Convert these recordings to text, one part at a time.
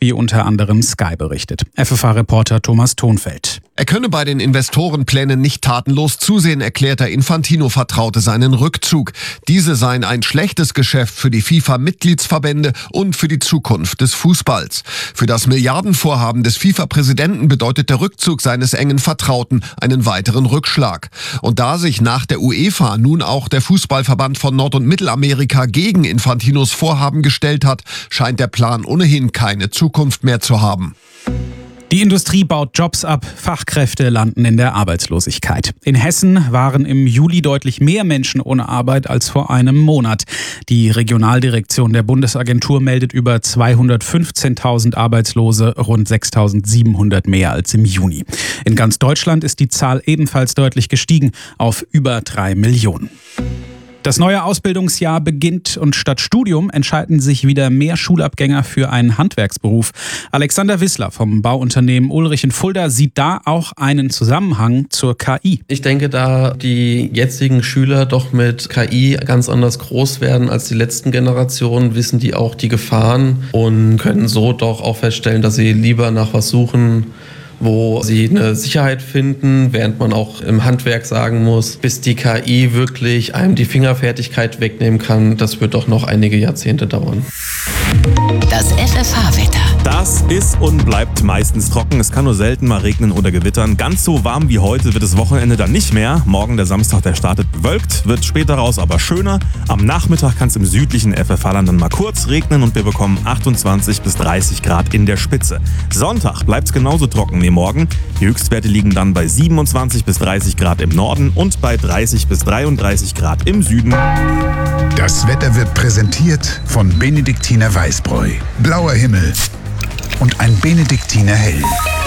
wie unter anderem Sky berichtet. FFH-Reporter Thomas Thonfeld. Er könne bei den Investorenplänen nicht tatenlos zusehen, erklärte Infantino Vertraute seinen Rückzug. Diese seien ein schlechtes Geschäft für die FIFA-Mitgliedsverbände und für die Zukunft des Fußballs. Für das Milliardenvorhaben des FIFA-Präsidenten bedeutet der Rückzug seines engen Vertrauten einen weiteren Rückschlag. Und da sich nach der UEFA nun auch der Fußballverband von Nord- und Mittelamerika gegen Infantinos Vorhaben gestellt hat, scheint der Plan ohnehin keine Zukunft mehr zu haben. Die Industrie baut Jobs ab, Fachkräfte landen in der Arbeitslosigkeit. In Hessen waren im Juli deutlich mehr Menschen ohne Arbeit als vor einem Monat. Die Regionaldirektion der Bundesagentur meldet über 215.000 Arbeitslose, rund 6.700 mehr als im Juni. In ganz Deutschland ist die Zahl ebenfalls deutlich gestiegen auf über 3 Millionen. Das neue Ausbildungsjahr beginnt und statt Studium entscheiden sich wieder mehr Schulabgänger für einen Handwerksberuf. Alexander Wissler vom Bauunternehmen Ulrich in Fulda sieht da auch einen Zusammenhang zur KI. Ich denke, da die jetzigen Schüler doch mit KI ganz anders groß werden als die letzten Generationen, wissen die auch die Gefahren und können so doch auch feststellen, dass sie lieber nach was suchen, wo sie eine Sicherheit finden, während man auch im Handwerk sagen muss, bis die KI wirklich einem die Fingerfertigkeit wegnehmen kann, das wird doch noch einige Jahrzehnte dauern. Das FFH-Wetter. Das ist und bleibt meistens trocken. Es kann nur selten mal regnen oder gewittern. Ganz so warm wie heute wird das Wochenende dann nicht mehr. Morgen, der Samstag, der startet bewölkt, wird später raus aber schöner. Am Nachmittag kann es im südlichen FFH-Land dann mal kurz regnen und wir bekommen 28 bis 30 Grad in der Spitze. Sonntag bleibt es genauso trocken wie morgen. Die Höchstwerte liegen dann bei 27 bis 30 Grad im Norden und bei 30 bis 33 Grad im Süden. Das Wetter wird präsentiert von Benediktiner Weißbräu. Blauer Himmel und ein Benediktiner Hell.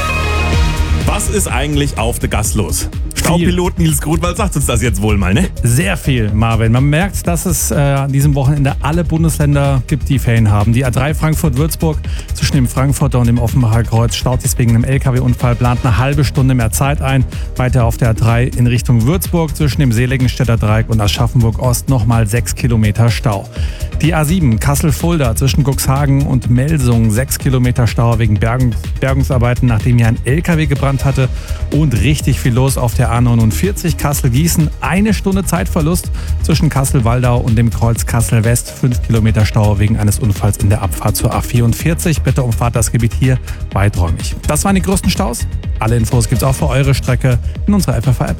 Was ist eigentlich auf der Gas los? Staubpilot Nils Grunwald sagt uns das jetzt wohl mal, ne? Sehr viel, Marvin. Man merkt, dass es an diesem Wochenende alle Bundesländer gibt, die Ferien haben. Die A3 Frankfurt-Würzburg zwischen dem Frankfurter und dem Offenbacher Kreuz staut sich wegen einem LKW-Unfall, plant eine halbe Stunde mehr Zeit ein. Weiter auf der A3 in Richtung Würzburg zwischen dem Seligenstädter Dreieck und Aschaffenburg-Ost nochmal 6 Kilometer Stau. Die A7 Kassel-Fulda zwischen Cuxhagen und Melsungen 6 Kilometer Stau wegen Bergungsarbeiten, nachdem hier ein LKW gebrannt hatte, und richtig viel los auf der A49 Kassel-Gießen. 1 Stunde Zeitverlust zwischen Kassel-Waldau und dem Kreuz Kassel-West. 5 Kilometer Stau wegen eines Unfalls in der Abfahrt zur A44. Bitte umfahrt das Gebiet hier weiträumig. Das waren die größten Staus. Alle Infos gibt's auch für eure Strecke in unserer FFH-App.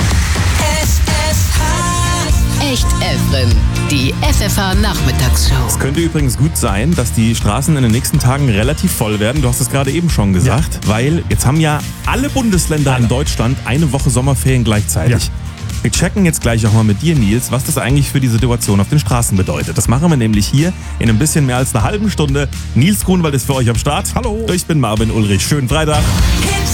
Echt Evren, die FFH-Nachmittagsshow. Es könnte übrigens gut sein, dass die Straßen in den nächsten Tagen relativ voll werden. Du hast es gerade eben schon gesagt, weil jetzt haben ja alle Bundesländer in Deutschland eine Woche Sommerferien gleichzeitig. Ja. Wir checken jetzt gleich auch mal mit dir, Nils, was das eigentlich für die Situation auf den Straßen bedeutet. Das machen wir nämlich hier in ein bisschen mehr als einer halben Stunde. Nils Grunwald ist für euch am Start. Hallo. Ich bin Marvin Ulrich. Schönen Freitag.